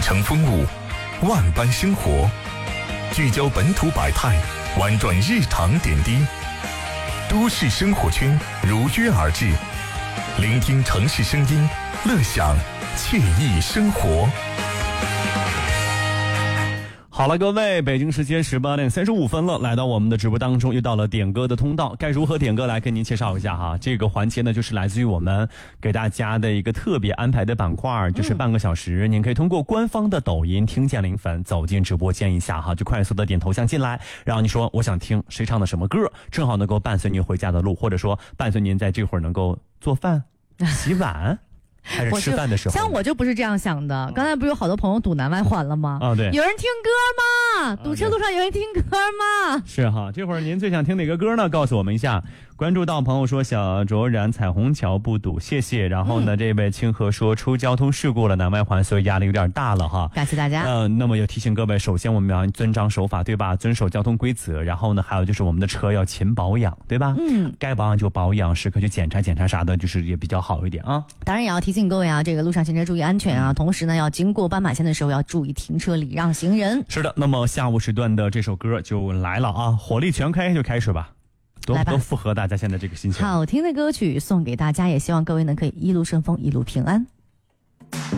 城风物，万般生活，聚焦本土百态，婉转日常点滴。都市生活圈如约而至，聆听城市声音，乐享惬意生活。 好了，各位，北京时间18点35分了，来到我们的直播当中，又到了点歌的通道。该如何点歌来跟您介绍一下哈？这个环节呢，就是来自于我们给大家的一个特别安排的板块，就是半个小时，您可以通过官方的抖音听见零粉走进直播间一下哈，就快速的点头像进来，然后你说我想听谁唱的什么歌，正好能够伴随您回家的路，或者说伴随您在这会儿能够做饭、洗碗。还是吃饭的时候， 像我就不是这样想的。刚才不是有好多朋友堵南外环了吗？ 啊，对， 有人听歌吗？堵车路上有人听歌吗？ 是哈，这会儿您最想听哪个歌呢？告诉我们一下。关注到朋友说小卓然彩虹桥不堵，谢谢。然后呢，这位清河说出交通事故了，南外环所以压力有点大了哈。 感谢大家。 那么要提醒各位，首先我们要遵章守法，对吧？遵守交通规则。然后呢，还有就是我们的车要勤保养，对吧？该保养就保养，时刻去检查啥的，就是也比较好一点啊。 当然也要提醒各位啊，这个路上行车注意安全啊，同时呢，要经过斑马线的时候要注意停车礼让行人。是的，那么下午时段的这首歌就来了啊，火力全开就开始吧。都符合大家现在这个心情。 好听的歌曲送给大家，也希望各位呢可以一路顺风，一路平安。